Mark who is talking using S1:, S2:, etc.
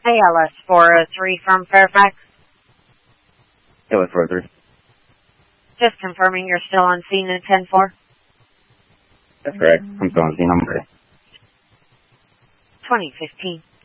S1: ALS 403 from Fairfax.
S2: ALS 403.
S1: Just confirming you're still on scene at 10-4.
S2: That's correct. I'm still on scene. I'm ready.
S1: 2015.